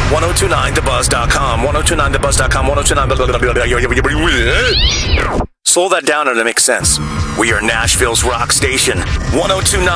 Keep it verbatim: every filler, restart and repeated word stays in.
ten two nine the buzz dot com. ten two nine the buzz dot com. ten two nine. Slow that down and it makes sense. We are Nashville's rock station. ten two nine